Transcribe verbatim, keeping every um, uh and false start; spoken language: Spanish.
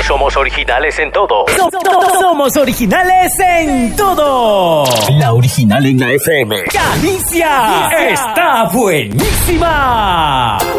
somos originales en todo. So- so- somos originales en todo. La original en la F M. ¡Calicia! ¡Está buenísima!